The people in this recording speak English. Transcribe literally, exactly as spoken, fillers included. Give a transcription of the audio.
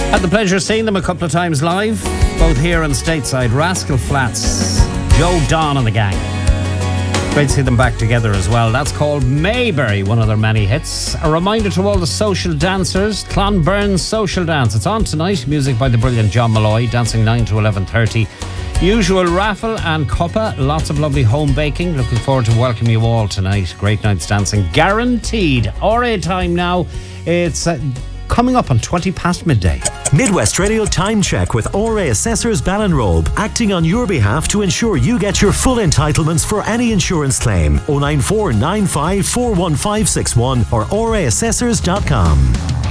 Had the pleasure of seeing them a couple of times live, both here and stateside. Rascal Flatts, Joe Don and the gang. Great to see them back together as well. That's called Mayberry, one of their many hits. A reminder to all the social dancers, Clonburn's Social Dance. It's on tonight. Music by the brilliant John Malloy, dancing nine to eleven thirty. Usual raffle and cuppa. Lots of lovely home baking. Looking forward to welcoming you all tonight. Great night's dancing guaranteed. R A time now. It's uh, coming up on twenty past midday. Midwest Radio Time Check with R A Assessors Ballinrobe, acting on your behalf to ensure you get your full entitlements for any insurance claim. oh nine four nine five four one five six one or r a assessors dot com.